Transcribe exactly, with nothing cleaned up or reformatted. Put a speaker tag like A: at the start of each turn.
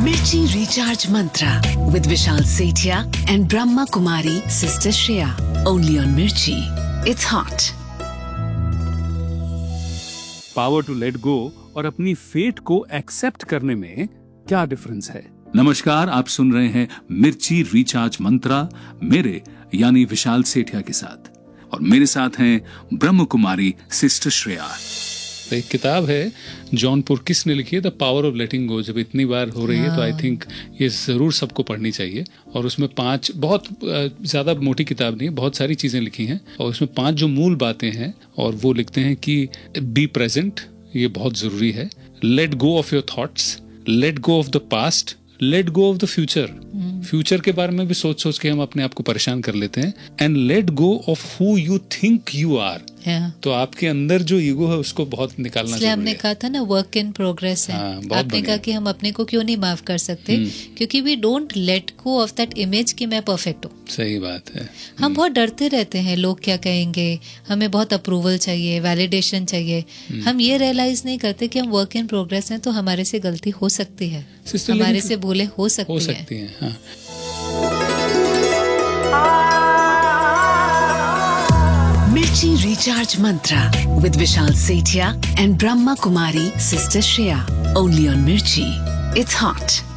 A: Mirchi Recharge Mantra with Vishal Sethia and Brahma Kumari Sister Shreya. Only on Mirchi. It's hot.
B: Power to let go और अपनी fate को accept करने में क्या difference है?
C: नमस्कार, आप सुन रहे हैं मिर्ची रिचार्ज मंत्रा मेरे यानी विशाल सेठिया के साथ, और मेरे साथ हैं ब्रह्म कुमारी सिस्टर श्रेया।
D: एक किताब है जॉन पुरकिस ने लिखी है, द पावर ऑफ लेटिंग गो। जब इतनी बार हो रही है तो आई थिंक ये जरूर सबको पढ़नी चाहिए। और उसमें पांच, बहुत ज्यादा मोटी किताब नहीं है, बहुत सारी चीजें लिखी हैं, और उसमें पांच जो मूल बातें हैं, और वो लिखते हैं कि बी प्रेजेंट, ये बहुत जरूरी है। Let go of your thoughts, let go of the past, let go of the future. Future के बारे में भी सोच सोच के हम अपने आप को परेशान कर लेते हैं। And let go of who you think you are. तो आपके अंदर जो ईगो है उसको बहुत निकालना चाहिए।
E: हमने कहा था ना, वर्क इन प्रोग्रेस है। हाँ, आपने कहा कि हम अपने को क्यों नहीं माफ कर सकते, क्योंकि we don't let go of that image कि मैं परफेक्ट हूँ।
D: सही बात है।
E: हम बहुत डरते रहते हैं, लोग क्या कहेंगे, हमें बहुत अप्रूवल चाहिए, वैलिडेशन चाहिए। हम ये रियलाइज नहीं करते कि हम वर्क इन प्रोग्रेस हैं, तो हमारे से गलती हो सकती है, हमारे से भूलें हो सकती,
D: हो सकती है। हाँ।
A: Mirchi Recharge Mantra with Vishal Sethia and Brahma Kumari Sister Shreya. Only on Mirchi. It's hot.